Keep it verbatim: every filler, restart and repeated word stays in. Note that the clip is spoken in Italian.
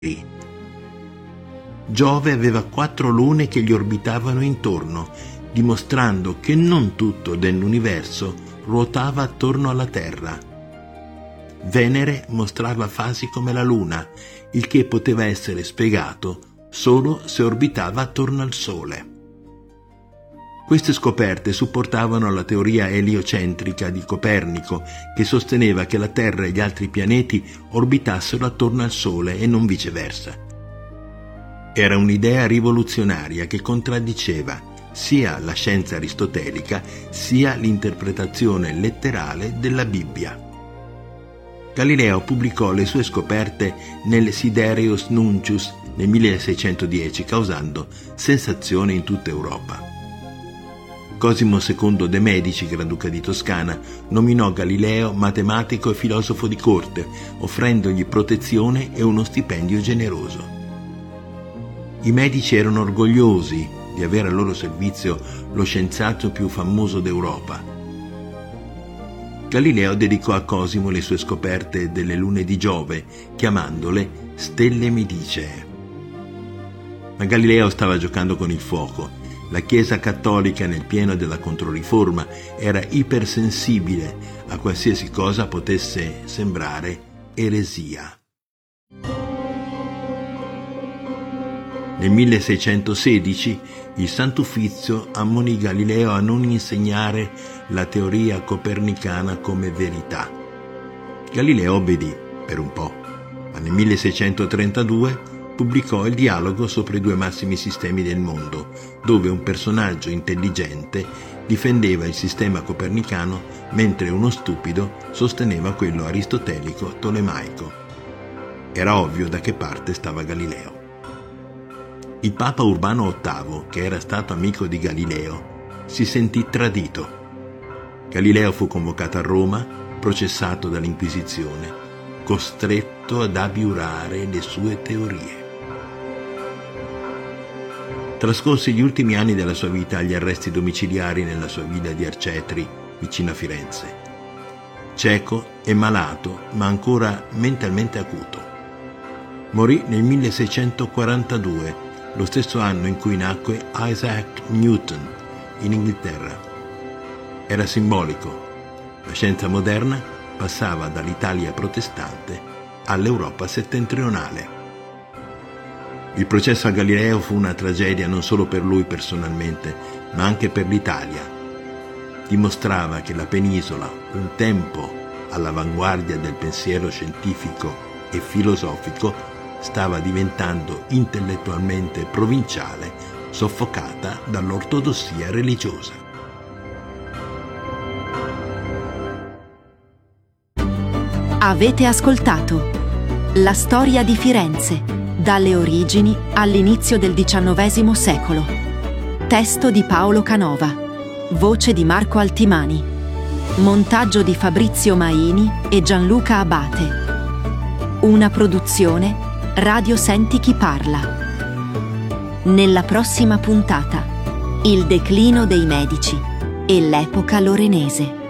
Giove aveva quattro lune che gli orbitavano intorno, dimostrando che non tutto dell'universo ruotava attorno alla Terra. Venere mostrava fasi come la Luna, il che poteva essere spiegato solo se orbitava attorno al Sole. Queste scoperte supportavano la teoria eliocentrica di Copernico, che sosteneva che la Terra e gli altri pianeti orbitassero attorno al Sole e non viceversa. Era un'idea rivoluzionaria che contraddiceva sia la scienza aristotelica sia l'interpretazione letterale della Bibbia. Galileo pubblicò le sue scoperte nel Sidereus Nuncius nel milleseicentodieci, causando sensazione in tutta Europa. Cosimo secondo de' Medici, Granduca di Toscana, nominò Galileo matematico e filosofo di corte, offrendogli protezione e uno stipendio generoso. I Medici erano orgogliosi di avere al loro servizio lo scienziato più famoso d'Europa. Galileo dedicò a Cosimo le sue scoperte delle lune di Giove, chiamandole stelle medicee. Ma Galileo stava giocando con il fuoco. La Chiesa cattolica, nel pieno della Controriforma, era ipersensibile a qualsiasi cosa potesse sembrare eresia. Nel milleseicentosedici il Sant'Uffizio ammonì Galileo a non insegnare la teoria copernicana come verità. Galileo obbedì per un po', ma nel milleseicentotrentadue pubblicò il dialogo sopra i due massimi sistemi del mondo, dove un personaggio intelligente difendeva il sistema copernicano mentre uno stupido sosteneva quello aristotelico tolemaico. Era ovvio da che parte stava Galileo. Il Papa Urbano ottavo, che era stato amico di Galileo, si sentì tradito. Galileo fu convocato a Roma, processato dall'Inquisizione, costretto ad abiurare le sue teorie. Trascorse gli ultimi anni della sua vita agli arresti domiciliari nella sua villa di Arcetri, vicino a Firenze. Cieco e malato, ma ancora mentalmente acuto. Morì nel milleseicentoquarantadue, lo stesso anno in cui nacque Isaac Newton, in Inghilterra. Era simbolico. La scienza moderna passava dall'Italia protestante all'Europa settentrionale. Il processo a Galileo fu una tragedia non solo per lui personalmente, ma anche per l'Italia. Dimostrava che la penisola, un tempo all'avanguardia del pensiero scientifico e filosofico, stava diventando intellettualmente provinciale, soffocata dall'ortodossia religiosa. Avete ascoltato La storia di Firenze, dalle origini all'inizio del diciannovesimo secolo. Testo di Paolo Canova, voce di Marco Altimani, montaggio di Fabrizio Maini e Gianluca Abate. Una produzione Radio Senti Chi Parla. Nella prossima puntata, il declino dei Medici e l'epoca lorenese.